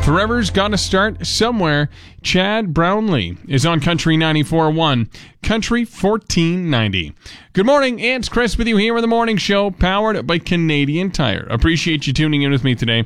Forever's Gotta Start Somewhere. Chad Brownlee is on Country 94.1, Country 1490. Good morning, it's Chris with you here in the morning show, powered by Canadian Tire. Appreciate you tuning in with me today.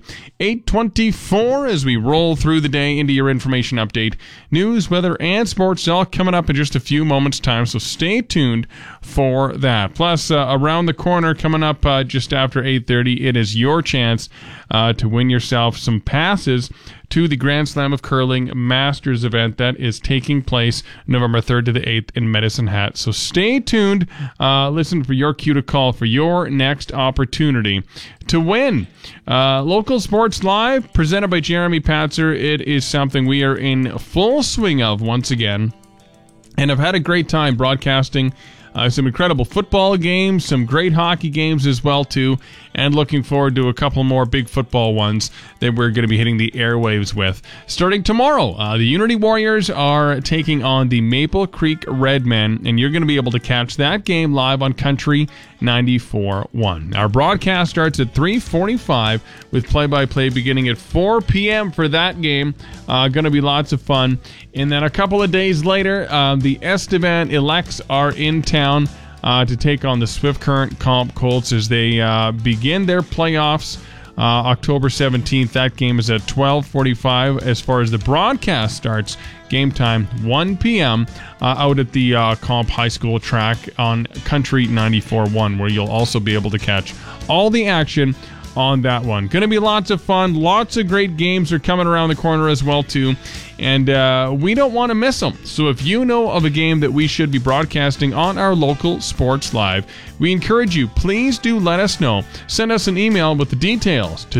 8:24 as we roll through the day into your information update. News, weather, and sports all coming up in just a few moments' time, so stay tuned for that. Plus, around the corner, coming up just after 8:30, it is your chance to win yourself some passes to the Grand Slam of Curling Masters event that is taking place November 3rd to the 8th in Medicine Hat. So stay tuned. Listen for your cue to call for your next opportunity to win. Local Sports Live, presented by Jeremy Patzer. It is something we are in full swing of once again. And I've had a great time broadcasting some incredible football games, some great hockey games as well, too, and looking forward to a couple more big football ones that we're going to be hitting the airwaves with. Starting tomorrow, the Unity Warriors are taking on the Maple Creek Redmen, and you're going to be able to catch that game live on Country 94.1. Our broadcast starts at 3:45 with play-by-play beginning at 4 p.m. for that game. Going to be lots of fun. And then a couple of days later, the Estevan Elects are in town to take on the Swift Current Comp Colts as they begin their playoffs October 17th. That game is at 12:45 as far as the broadcast starts. Game time, 1 p.m. Out at the Comp High School track on Country 94.1, where you'll also be able to catch all the action on that one. Going to be lots of fun. Lots of great games are coming around the corner as well, too. And we don't want to miss them. So if you know of a game that we should be broadcasting on our local Sports Live, we encourage you, please do let us know. Send us an email with the details to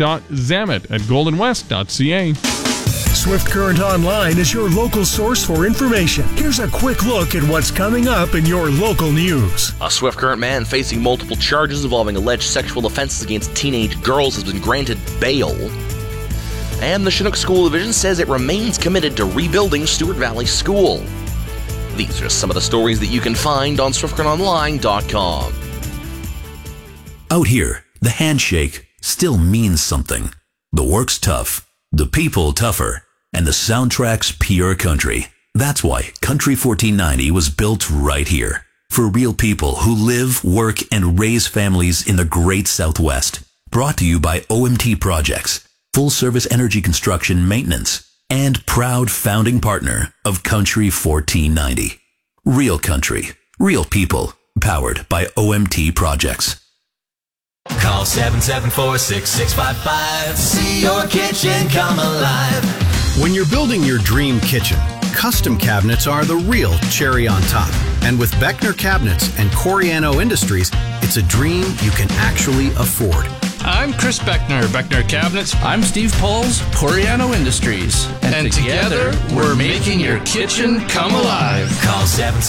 david.zamet@goldenwest.ca. Swift Current Online is your local source for information. Here's a quick look at what's coming up in your local news. A Swift Current man facing multiple charges involving alleged sexual offenses against teenage girls has been granted bail. And the Chinook School Division says it remains committed to rebuilding Stewart Valley School. These are some of the stories that you can find on SwiftCurrentOnline.com. Out here, the handshake still means something. The work's tough, the people tougher, and the soundtrack's pure country. That's why Country 1490 was built right here. For real people who live, work, and raise families in the great Southwest. Brought to you by OMT Projects, full-service energy construction maintenance, and proud founding partner of Country 1490. Real country, real people, powered by OMT Projects. Call 774-6655. See your kitchen come alive. When you're building your dream kitchen, custom cabinets are the real cherry on top. And with Beckner Cabinets and Coriano Industries, it's a dream you can actually afford. I'm Chris Beckner, Beckner Cabinets. I'm Steve Poles, Coriano Industries. And together, we're making your kitchen come alive. Call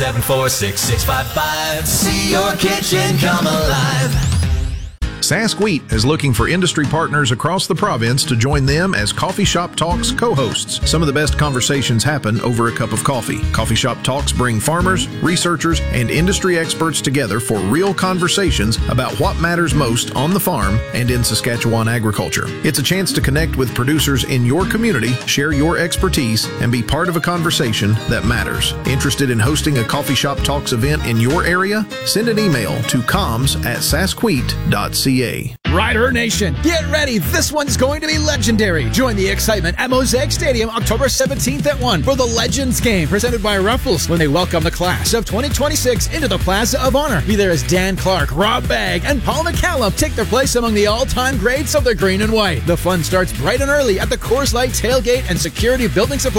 774-6655. See your kitchen come alive. Sask Wheat is looking for industry partners across the province to join them as Coffee Shop Talks co-hosts. Some of the best conversations happen over a cup of coffee. Coffee Shop Talks bring farmers, researchers, and industry experts together for real conversations about what matters most on the farm and in Saskatchewan agriculture. It's a chance to connect with producers in your community, share your expertise, and be part of a conversation that matters. Interested in hosting a Coffee Shop Talks event in your area? Send an email to comms@saskwheat.ca. Rider Nation, get ready. This one's going to be legendary. Join the excitement at Mosaic Stadium October 17th at 1 for the Legends game presented by Ruffles when they welcome the class of 2026 into the Plaza of Honor. Be there as Dan Clark, Rob Bagg, and Paul McCallum take their place among the all-time greats of the green and white. The fun starts bright and early at the Coors Light tailgate and security building supply